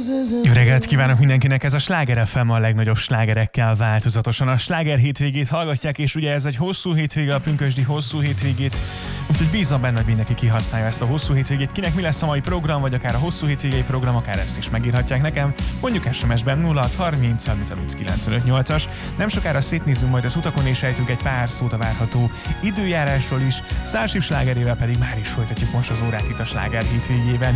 Jó reggelt kívánok mindenkinek, ez a Sláger FM a legnagyobb slágerekkel változatosan. A Sláger hétvégét hallgatják, és ugye ez egy hosszú hétvége, a pünkösdi hosszú hétvégét, úgyhogy bízom benne, hogy mindenki kihasználja ezt a hosszú hétvégét. Kinek mi lesz a mai program, vagy akár a hosszú hétvégei program, akár ezt is megírhatják nekem, mondjuk SMS-ben 0630 30 95 8-as. Nem sokára szétnézzünk majd az utakon, és ejtünk egy pár szót a várható időjárásról is. Starship slágerével pedig már is folytatjuk most az órát itt a Sláger hétvégében.